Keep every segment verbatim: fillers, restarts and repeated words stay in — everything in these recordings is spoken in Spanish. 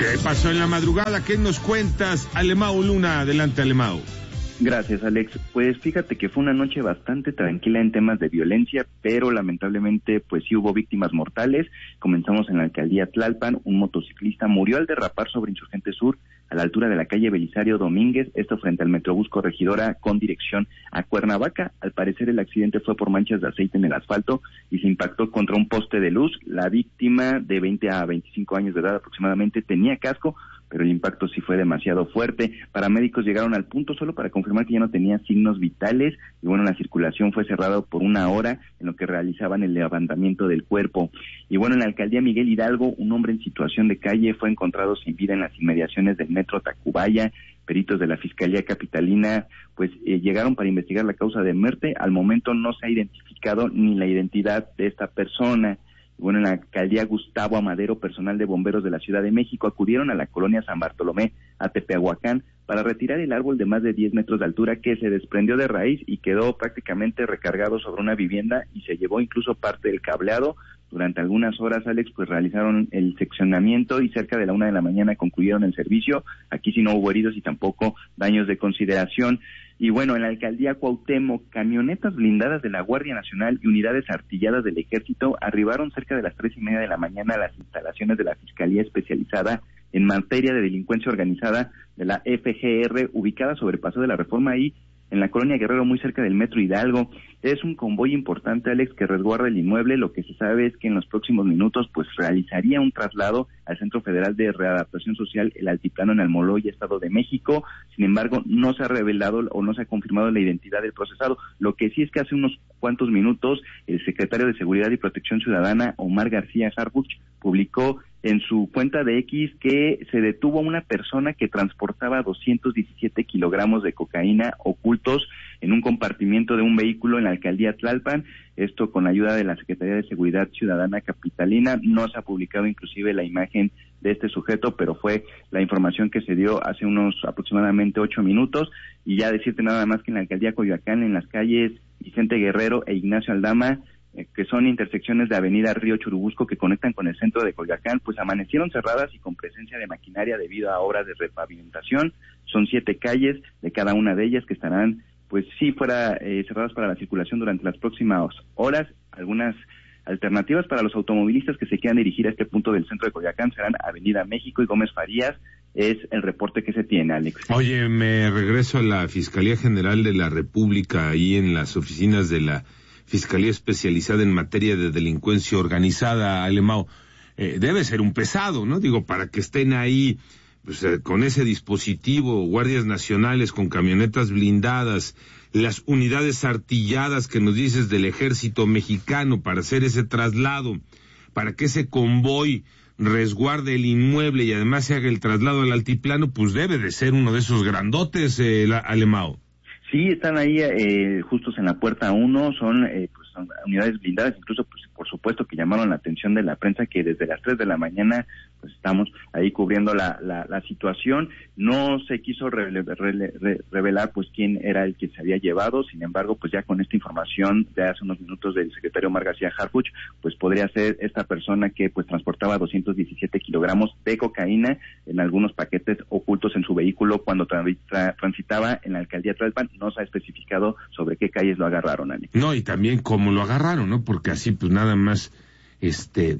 ¿Qué pasó en la madrugada? ¿Qué nos cuentas? Alemão Luna, adelante, Alemão. Gracias, Alex. Pues fíjate que fue una noche bastante tranquila en temas de violencia, pero lamentablemente pues sí hubo víctimas mortales. Comenzamos en la alcaldía Tlalpan. Un motociclista murió al derrapar sobre Insurgente Sur a la altura de la calle Belisario Domínguez, esto frente al Metrobús Corregidora con dirección a Cuernavaca. Al parecer el accidente fue por manchas de aceite en el asfalto y se impactó contra un poste de luz. La víctima, de veinte a veinticinco años de edad aproximadamente, tenía casco, pero el impacto sí fue demasiado fuerte. Paramédicos llegaron al punto solo para confirmar que ya no tenía signos vitales y bueno, la circulación fue cerrada por una hora en lo que realizaban el levantamiento del cuerpo. Y bueno, en la alcaldía Miguel Hidalgo, un hombre en situación de calle fue encontrado sin vida en las inmediaciones del metro Tacubaya. Peritos de la Fiscalía Capitalina pues eh, llegaron para investigar la causa de muerte. Al momento no se ha identificado ni la identidad de esta persona. Bueno, en la alcaldía Gustavo Amadero, personal de bomberos de la Ciudad de México acudieron a la colonia San Bartolomé, a Tepeahuacán, para retirar el árbol de más de diez metros de altura que se desprendió de raíz y quedó prácticamente recargado sobre una vivienda y se llevó incluso parte del cableado. Durante algunas horas, Alex, pues realizaron el seccionamiento y cerca de la una de la mañana concluyeron el servicio. Aquí sí no hubo heridos y tampoco daños de consideración. Y bueno, en la alcaldía Cuauhtémoc, camionetas blindadas de la Guardia Nacional y unidades artilladas del Ejército arribaron cerca de las tres y media de la mañana a las instalaciones de la Fiscalía Especializada en Materia de Delincuencia Organizada de la F G R, ubicada sobre Paso de la Reforma ahí en la colonia Guerrero, muy cerca del Metro Hidalgo. Es un convoy importante, Alex, que resguarda el inmueble. Lo que se sabe es que en los próximos minutos pues realizaría un traslado al Centro Federal de Readaptación Social, el Altiplano, en Almoloya, Estado de México. Sin embargo, no se ha revelado o no se ha confirmado la identidad del procesado. Lo que sí es que hace unos cuantos minutos el secretario de Seguridad y Protección Ciudadana, Omar García Harfuch, publicó en su cuenta de X que se detuvo a una persona que transportaba doscientos diecisiete kilogramos de cocaína ocultos en un compartimiento de un vehículo en la alcaldía Tlalpan. Esto con la ayuda de la Secretaría de Seguridad Ciudadana Capitalina. No se ha publicado inclusive la imagen de este sujeto, pero fue la información que se dio hace unos aproximadamente ocho minutos. Y ya decirte nada más que en la alcaldía Coyoacán, en las calles Vicente Guerrero e Ignacio Aldama, que son intersecciones de Avenida Río Churubusco que conectan con el centro de Coyoacán, pues amanecieron cerradas y con presencia de maquinaria debido a obras de repavimentación. Son siete calles de cada una de ellas que estarán, pues sí, fuera eh, cerradas para la circulación durante las próximas horas. Algunas alternativas para los automovilistas que se quieran dirigir a este punto del centro de Coyoacán serán Avenida México y Gómez Farías. Es el reporte que se tiene, Alex. Oye, me regreso a la Fiscalía General de la República, ahí en las oficinas de la Fiscalía Especializada en Materia de Delincuencia Organizada, Alemão. Eh, debe ser un pesado, ¿no? Digo, para que estén ahí pues, eh, con ese dispositivo, guardias nacionales con camionetas blindadas, las unidades artilladas que nos dices del Ejército Mexicano para hacer ese traslado, para que ese convoy resguarde el inmueble y además se haga el traslado al altiplano, pues debe de ser uno de esos grandotes, eh, Alemão. Sí, están ahí eh, justos en la puerta uno, son, eh, pues, son unidades blindadas, incluso pues por supuesto que llamaron la atención de la prensa que desde las tres de la mañana pues estamos ahí cubriendo la, la, la situación. No se quiso rele, rele, re, revelar pues quién era el que se había llevado, sin embargo pues ya con esta información de hace unos minutos del secretario Omar García Harfuch, pues podría ser esta persona que pues transportaba doscientos diecisiete kilogramos de cocaína en algunos paquetes ocultos en su vehículo cuando tra, tra, transitaba en la alcaldía Tlalpan. No se ha especificado sobre qué calles lo agarraron, Alex. No, y también cómo lo agarraron, ¿no? Porque así pues nada más, este,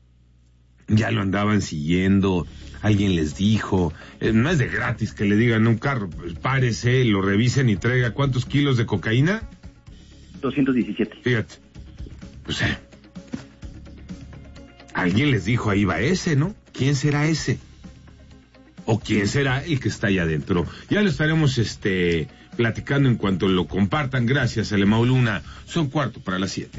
ya lo andaban siguiendo, alguien les dijo, eh, no es de gratis que le digan a un carro, pues párese, lo revisen y traiga, ¿cuántos kilos de cocaína? doscientos diecisiete. Fíjate, pues eh, alguien les dijo, ahí va ese, ¿no? ¿Quién será ese? ¿O quién será el que está allá adentro? Ya lo estaremos, este, platicando en cuanto lo compartan. Gracias, Alemão Luna. Son cuarto para las siete.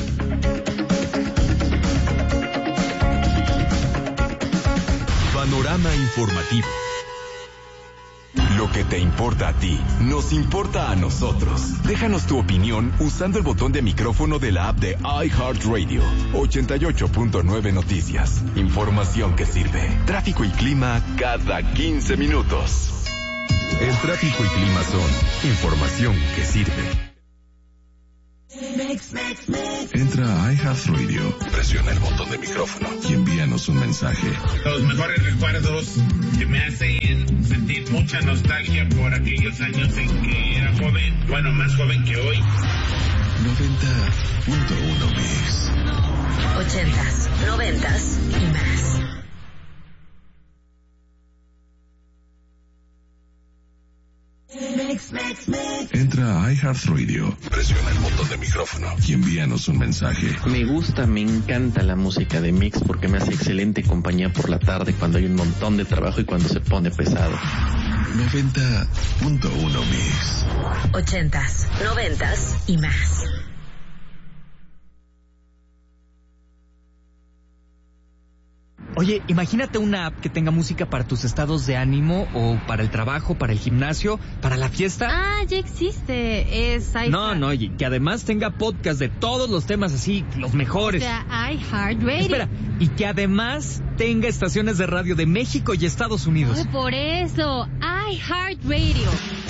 Panorama informativo. Lo que te importa a ti, nos importa a nosotros. Déjanos tu opinión usando el botón de micrófono de la app de iHeartRadio. ochenta y ocho punto nueve Noticias. Información que sirve. Tráfico y clima cada quince minutos. El tráfico y clima son información que sirve. Entra a iHeartRadio, presiona el botón de micrófono y envíanos un mensaje. Los mejores recuerdos que me hacen sentir mucha nostalgia por aquellos años en que era joven, bueno, más joven que hoy. noventa punto uno Mix. Ochentas, noventas y más. Entra a iHeartRadio, presiona el botón de micrófono y envíanos un mensaje. Me gusta, me encanta la música de Mix porque me hace excelente compañía por la tarde cuando hay un montón de trabajo y cuando se pone pesado. noventa punto uno Mix. Ochentas, noventas y más. Oye, imagínate una app que tenga música para tus estados de ánimo o para el trabajo, para el gimnasio, para la fiesta. Ah, ya existe. Es iHeart. No, no, y que además tenga podcast de todos los temas así, los mejores. O sea, iHeartRadio. Espera, y que además tenga estaciones de radio de México y Estados Unidos. Oh, por eso, iHeartRadio.